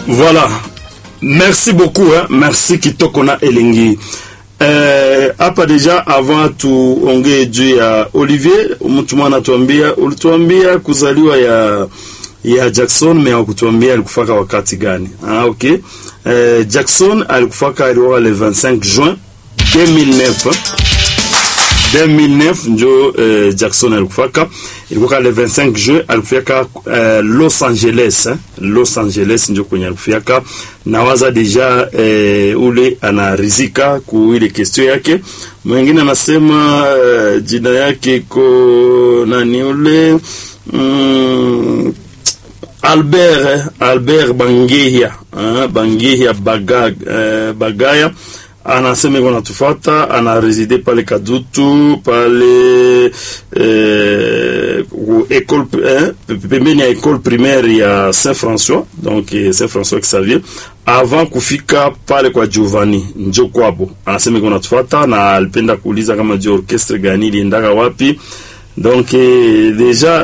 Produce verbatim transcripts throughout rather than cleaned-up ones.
Voilà. Merci beaucoup, hein. Merci Kitoko na Elengi. Eh, hapa deja avant tuongee juu ya Olivier, mtu mwana anatuambia, ulituambia kuzaliwa ya ya Jackson, mais hakutuambia alikufaka wakati gani. Ah, okay. Eh, Jackson alikufaka aliwa le vingt-cinq juin deux mille neuf. deux mille neuf njo eh, Jackson alikufaka. Ilikuwa le vingt-cinq juin alikufaka eh, Los Angeles, hein? Los Angeles njo kwenye alikufaka. Nawaza deja eh, ule anarizika ku ile question yake. Mwingine anasema eh, jina yake ko nani ule mm, Albert Albert Bangehia, hein? Bangehia Baga, eh, Bagaya anasema iko natufuata, ana reside pale Kadutu pale eh, école eh, pembeni ya école primaire ya Saint-François, donc eh, Saint-François Xavier, avant kufika pale kwa Giovanni njo kwapo. Anasema iko natufuata na alipenda kuuliza kama je orchestre gani iliendaka wapi. Donc eh, deja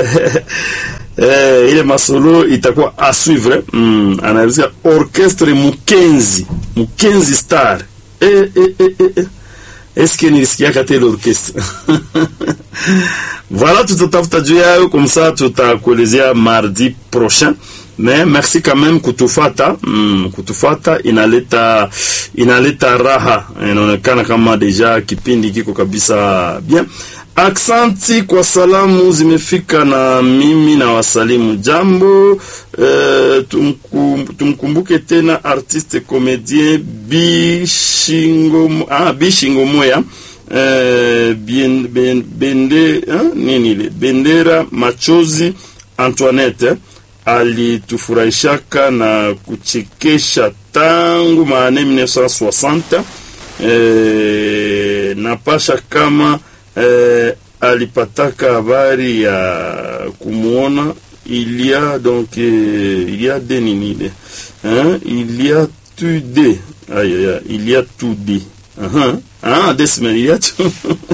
Eh, ile masolo itakuwa a suivre. Mm, anaweza orchestre Mukenzi, Mukenzi Star. Eh eh eh eh. Est-ce que nilisikia kate l'orchestre? Voilà, tutatafuta juu yao comme ça tutakuelezea mardi prochain. Mais merci quand même kutufata. Mm, kutufata inaleta inaleta raha. Inaonekana kama deja kipindi kiko kabisa bien. Aksanti kwa salamu zimefika na mimi na wasalimu jambo. E, tumkum, tumkumbuke tena artiste comédien Bishingo ah Bishingo Moya e, bien, ben, bende hein, nini ile Bendera Machozi Antoinette alitufurahishaka na kuchekesha tangu maane mille neuf cent soixante. E, napasha kama Eh, alipataka habari ya kumuona. Il y a donc eh, il y a des ninile hein, il y a tout des aïe aïe il y a tout des uh-huh. Ah, des semaines il y a tout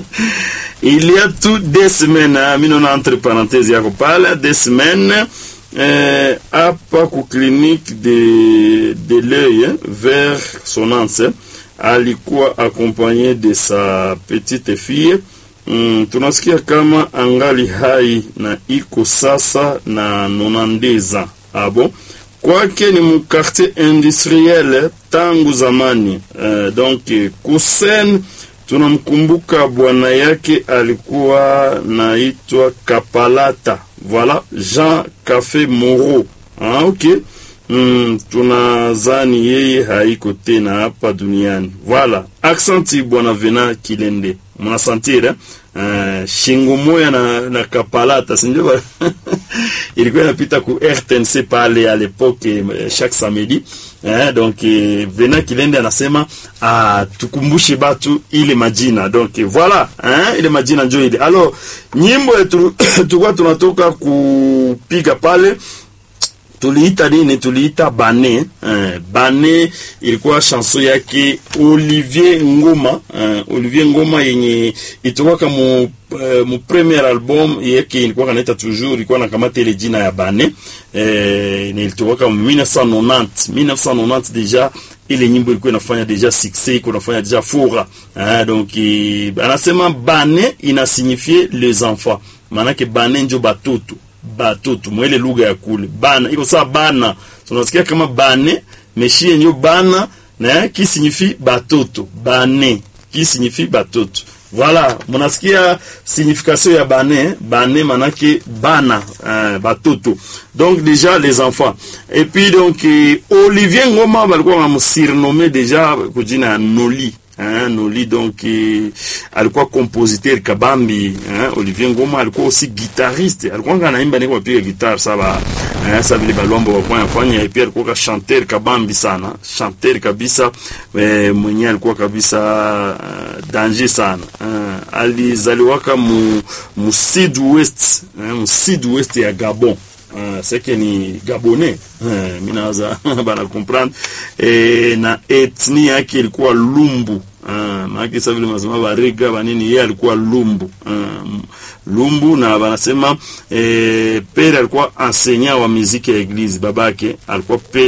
il y a tout des semaines hein, mino na entre parenthèses yako pale des semaines eh, hapa ku clinique de de l'œil hein, vers Sonance hein, alikuwa accompagné de sa petite fille. Mm, tunasikia kama angali hai na iko sasa na nonandeza. Abo kwake ni mu quartier industriel tangu zamani. Uh, donc Kusen tunamkumbuka bwana yake alikuwa naitwa Kapalata. Voilà, Jean Café Moreau. Ah, okay. Mm, tunazani yeye haiko tena hapa duniani. Voilà, aksanti bwana Vena Kilende. Muna sentire uh, Shingo Moya na, na Kapalata sinjua ilikuwa inapita ku R T N C pale à l'époque chaque samedi eh, donc eh, Vena Kilende anasema ah, tukumbushe batu ile majina. Donc voilà eh, ile majina njo ile. Alors nyimbo yetu tukua tunatoka kupiga pale tuliita nini? Tuliita Bane eh, Bane ilikuwa chanson yake Olivier Ngoma eh, Olivier Ngoma yenye itoka mu uh, mu premier album yake ilikuwa kanaita toujours, ilikuwa na kama tele jina ya Bane eh, ni ilitoka mu mille neuf cent quatre-vingt-dix mille neuf cent quatre-vingt-dix deja ile nyimbo ilikuwa inafanya deja succès, ilikuwa inafanya deja fora eh, donc eh, anasema Bane ina signifier les enfants, maana ke Bane njo batoto batoto mwele lugha ya kule bana iko sawa bana, tunasikia kama bane meshie nyo bana na qui signifie batoto, bane qui signifie batoto. Voilà, munasikia signification ya bane, bane manake bana euh, batoto, donc déjà les enfants. Et puis donc eh, Olivier Ngoma balikuwa msurnommé déjà kujina Noli hein, Noli. Donc eh, alikuwa compositeur kabambi hein. Olivier Ngoma alikuwa aussi guitariste, alikuwa anaimba niko piga guitar saba hein, sasa vile balombo kwa kufanya. Et puis alikuwa chanteur kabambi sana, chanteur kabisa eh, mwenye alikuwa kabisa uh, danger sana uh, alizaliwa mu mu sud ouest hein, mu sud ouest ya Gabon. Uh, seke ni Gabonais uh, minaza bana comprendre eh, na etni yake ilikuwa Lumbu uh, maana sasa vile mazima bariga banini yeye alikuwa Lumbu uh, Lumbu, na wanasema eh, pere alikuwa enseignant wa muziki ya eglise, babake alikuwa